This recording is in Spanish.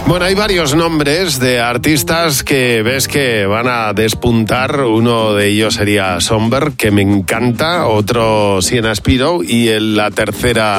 Bueno, hay varios nombres de artistas que ves que van a despuntar. Uno de ellos sería Somber, que me encanta. Otro Sienna Spiro. Y la tercera